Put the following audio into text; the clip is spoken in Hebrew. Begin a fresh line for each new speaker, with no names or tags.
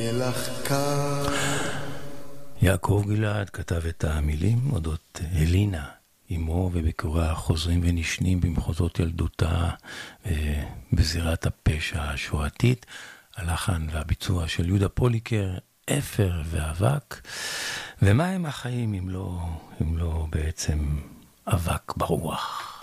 מלח קר.
יעקב גלעד כתב את המילים אודות אלינה, אמו וביקוריה חוזרים ונשנים במחוזות ילדותה בזירת הפשע השואתית. הלחן והביצוע של יהודה פוליקר, אפר ואבק. ומה הם החיים אם לא בעצם אבק ברוח?